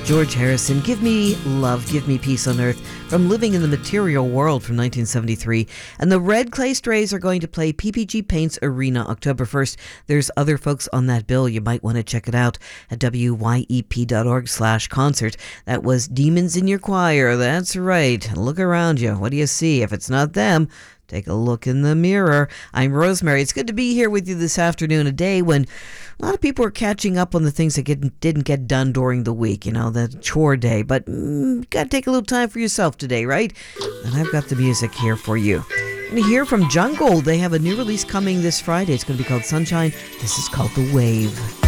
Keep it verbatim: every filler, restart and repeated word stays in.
George Harrison, Give Me Love, Give Me Peace on Earth, from Living in the Material World from nineteen seventy-three. And the Red Clay Strays are going to play P P G Paints Arena October first. There's other folks on that bill. You might want to check it out at W Y E P dot org slash concert. That was Demons in Your Choir. That's right. Look around you. What do you see? If it's not them, take a look in the mirror. I'm Rosemary. It's good to be here with you this afternoon, a day when a lot of people are catching up on the things that get, didn't get done during the week, you know, the chore day. But mm, you got to take a little time for yourself today, right? And I've got the music here for you. We're going to hear from Jungle. They have a new release coming this Friday. It's going to be called Sunshine. This is called The Wave.